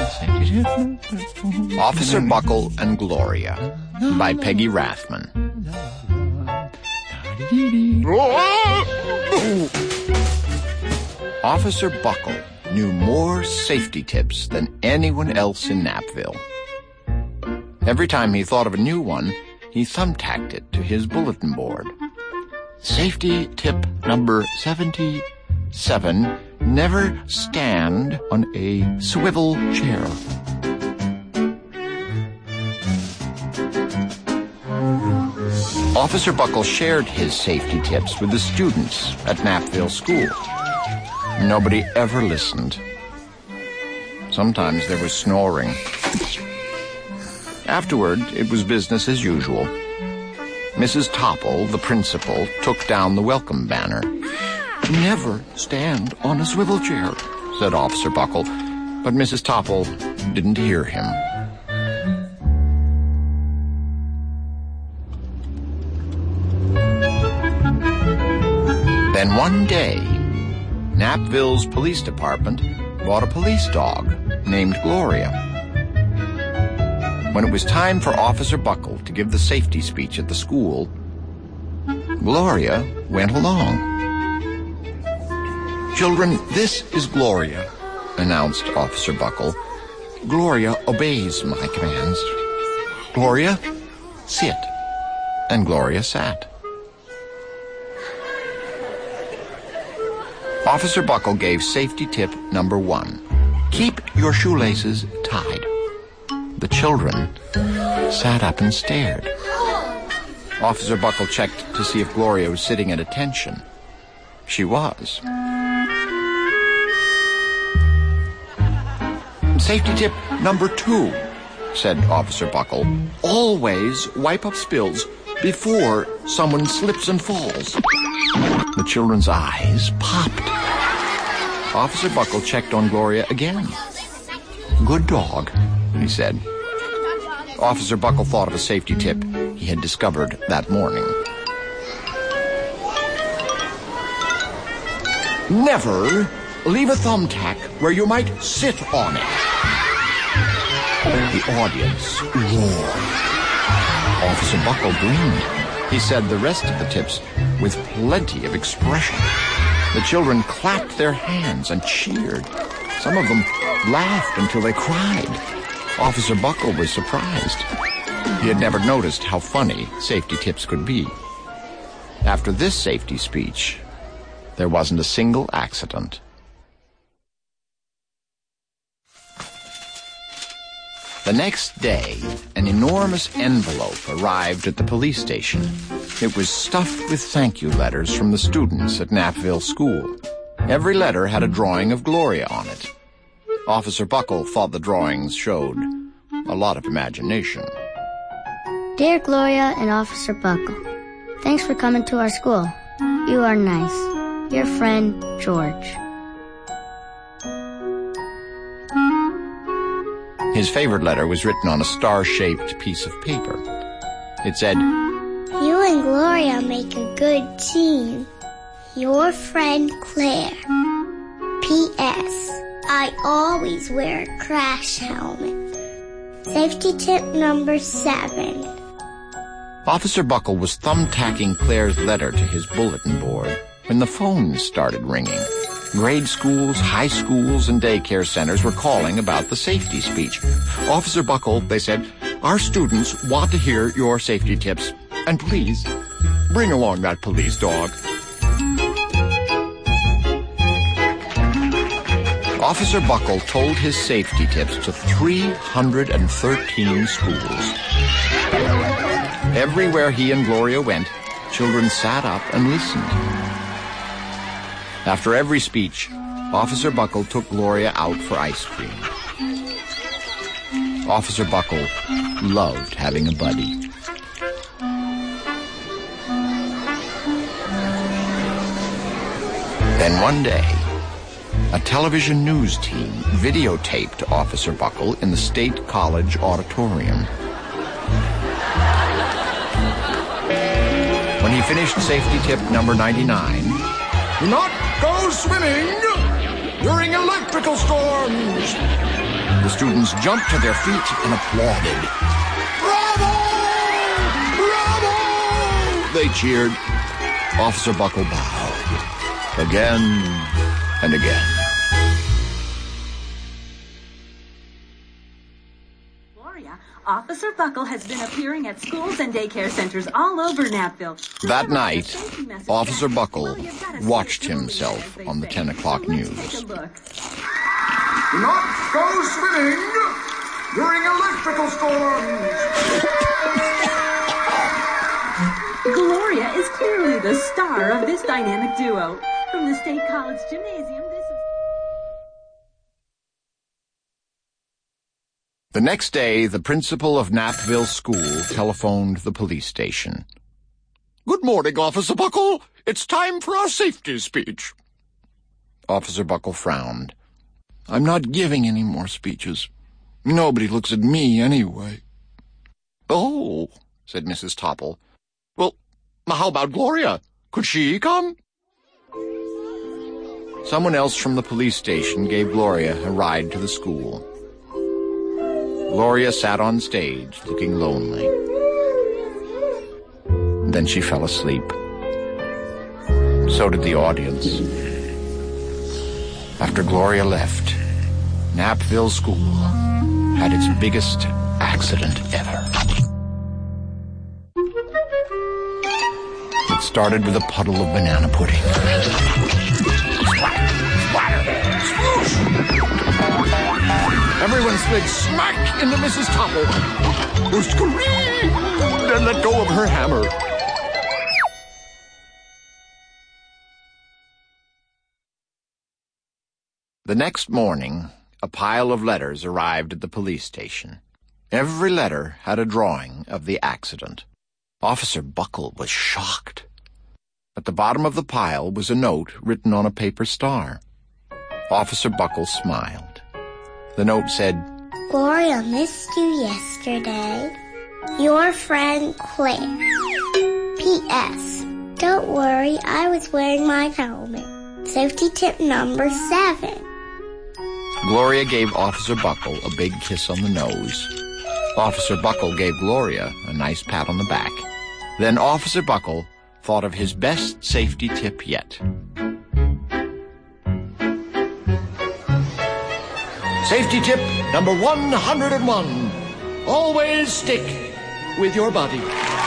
Officer Buckle and Gloria by Peggy Rathman. Officer Buckle knew more safety tips than anyone else in Napville. Every time he thought of a new one, he thumbtacked it to his bulletin board. Safety tip number 77, never stand on a swivel chair. Officer Buckle shared his safety tips with the students at Napville School. Nobody ever listened. Sometimes there was snoring. Afterward, it was business as usual. Mrs. Topple, the principal, took down the welcome banner. Never stand on a swivel chair, said Officer Buckle, but Mrs. Topple didn't hear him. Then one day, Napville's police department bought a police dog named Gloria. When it was time for Officer Buckle to give the safety speech at the school, Gloria went along. "Children, this is Gloria," announced Officer Buckle. "Gloria obeys my commands. Gloria, sit." And Gloria sat. Officer Buckle gave safety tip number 1. Keep your shoelaces tied. The children sat up and stared. Officer Buckle checked to see if Gloria was sitting at attention. She was. Safety tip number 2, said Officer Buckle. Always wipe up spills before someone slips and falls. The children's eyes popped. Officer Buckle checked on Gloria again. "Good dog," he said. Officer Buckle thought of a safety tip he had discovered that morning. Never leave a thumbtack where you might sit on it. The audience roared. Officer Buckle grinned. He said the rest of the tips with plenty of expression. The children clapped their hands and cheered. Some of them laughed until they cried. Officer Buckle was surprised. He had never noticed how funny safety tips could be. After this safety speech, there wasn't a single accident. The next day, an enormous envelope arrived at the police station. It was stuffed with thank you letters from the students at Napville School. Every letter had a drawing of Gloria on it. Officer Buckle thought the drawings showed a lot of imagination. Dear Gloria and Officer Buckle, thanks for coming to our school. You are nice. Your friend, George. His favorite letter was written on a star-shaped piece of paper. It said, You and Gloria make a good team. Your friend Claire. P.S. I always wear a crash helmet. Safety tip number 7. Officer Buckle was thumbtacking Claire's letter to his bulletin board when the phones started ringing. Grade schools, high schools, and daycare centers were calling about the safety speech. Officer Buckle, they said, our students want to hear your safety tips, and please, bring along that police dog. Officer Buckle told his safety tips to 313 schools. Everywhere he and Gloria went, children sat up and listened. After every speech, Officer Buckle took Gloria out for ice cream. Officer Buckle loved having a buddy. Then one day, a television news team videotaped Officer Buckle in the State College auditorium. When he finished safety tip number 99, do not go swimming during electrical storms. The students jumped to their feet and applauded. "Bravo! Bravo!" they cheered. Officer Buckle bowed. Again and again. Officer Buckle has been appearing at schools and daycare centers all over Knappville. That night, Officer Buckle watched himself on the 10 o'clock news. Do not go swimming during electrical storms. Gloria is clearly the star of this dynamic duo. From the State College Gymnasium, this is... The next day, the principal of Knappville School telephoned the police station. "Good morning, Officer Buckle. It's time for our safety speech." Officer Buckle frowned. "I'm not giving any more speeches. Nobody looks at me anyway." "Oh," said Mrs. Topple. "Well, how about Gloria? Could she come?" Someone else from the police station gave Gloria a ride to the school. Gloria sat on stage, looking lonely. Then she fell asleep. So did the audience. After Gloria left, Knappville School had its biggest accident ever. It started with a puddle of banana pudding. Splatter! Splatter! Swoosh! Everyone slid smack into Mrs. Topple, who screamed and let go of her hammer. The next morning, a pile of letters arrived at the police station. Every letter had a drawing of the accident. Officer Buckle was shocked. At the bottom of the pile was a note written on a paper star. Officer Buckle smiled. The note said, Gloria missed you yesterday. Your friend Claire. P.S. Don't worry, I was wearing my helmet. Safety tip number 7. Gloria gave Officer Buckle a big kiss on the nose. Officer Buckle gave Gloria a nice pat on the back. Then Officer Buckle thought of his best safety tip yet. Safety tip number 101. Always stick with your buddy.